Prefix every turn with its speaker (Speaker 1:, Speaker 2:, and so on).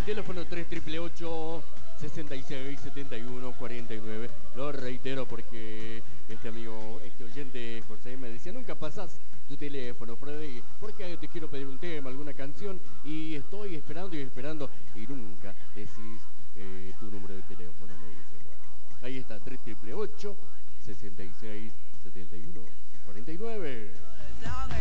Speaker 1: teléfono 3888 66 71 49. Lo reitero porque este amigo, este oyente José me decía, nunca pasás tu teléfono, Freddy, porque te quiero pedir un tema, alguna canción, y estoy esperando y nunca decís tu número de teléfono, me dice. Bueno, ahí está, 3888 66 71 49.